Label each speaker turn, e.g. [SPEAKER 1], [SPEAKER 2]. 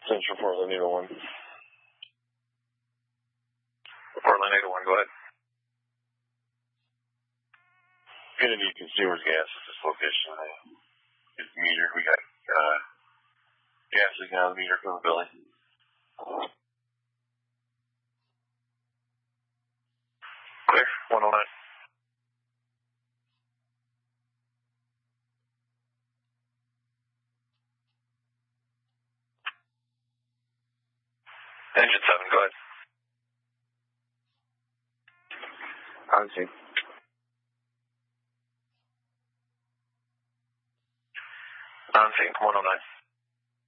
[SPEAKER 1] Central Portland 801.
[SPEAKER 2] Portland 801, go ahead.
[SPEAKER 1] Gonna need consumers gas at this location. It's metered. We got gas leaking out of the meter from the building.
[SPEAKER 2] Clear, 109. Engine 7, go ahead.
[SPEAKER 3] On scene.
[SPEAKER 2] On scene, 109.